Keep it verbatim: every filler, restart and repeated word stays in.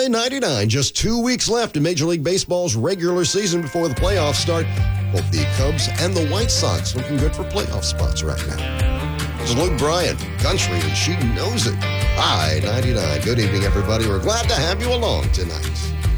ninety-nine. Just two weeks left in Major League Baseball's regular season before the playoffs start. Both the Cubs and the White Sox looking good for playoff spots right now. This is Luke Bryan, country, and she knows it. I ninety-nine. Good evening, everybody. We're glad to have you along tonight.